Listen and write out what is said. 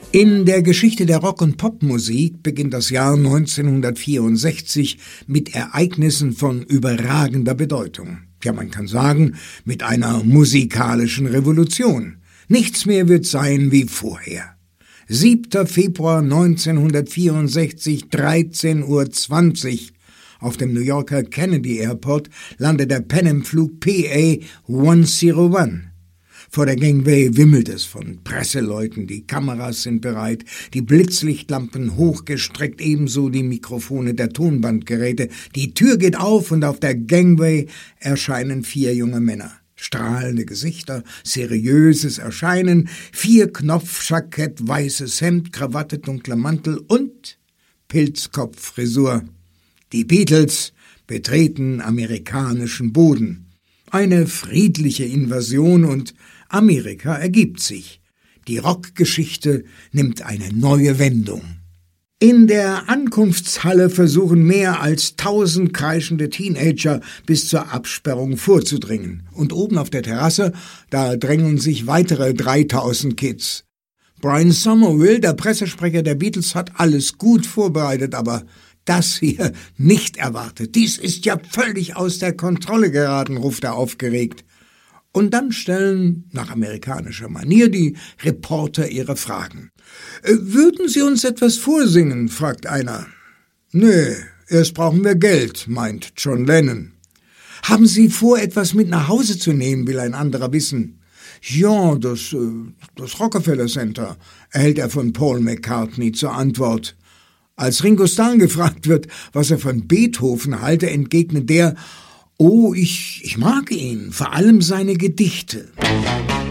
In der Geschichte der Rock- und Popmusik beginnt das Jahr 1964 mit Ereignissen von überragender Bedeutung. Ja, man kann sagen, mit einer musikalischen Revolution. Nichts mehr wird sein wie vorher. 7. Februar 1964, 13:20 Uhr. Auf dem New Yorker Kennedy Airport landet der Pan-Am-Flug PA 101. Vor der Gangway wimmelt es von Presseleuten, die Kameras sind bereit, die Blitzlichtlampen hochgestreckt, ebenso die Mikrofone der Tonbandgeräte. Die Tür geht auf und auf der Gangway erscheinen 4 junge Männer. Strahlende Gesichter, seriöses Erscheinen, 4-Knopf-Jackett, weißes Hemd, Krawatte, dunkler Mantel und Pilzkopffrisur. Die Beatles betreten amerikanischen Boden. Eine friedliche Invasion und Amerika ergibt sich. Die Rockgeschichte nimmt eine neue Wendung. In der Ankunftshalle versuchen mehr als 1000 kreischende Teenager bis zur Absperrung vorzudringen. Und oben auf der Terrasse, da drängen sich weitere 3000 Kids. Brian Somerville, der Pressesprecher der Beatles, hat alles gut vorbereitet, aber das hier nicht erwartet. Dies ist ja völlig aus der Kontrolle geraten, ruft er aufgeregt. Und dann stellen, nach amerikanischer Manier, die Reporter ihre Fragen. »Würden Sie uns etwas vorsingen?« fragt einer. »Nee, erst brauchen wir Geld«, meint John Lennon. »Haben Sie vor, etwas mit nach Hause zu nehmen?«, will ein anderer wissen. »Ja, das Rockefeller Center«, erhält er von Paul McCartney zur Antwort. Als Ringo Starr gefragt wird, was er von Beethoven halte, entgegnet der: »Oh, ich mag ihn, vor allem seine Gedichte.«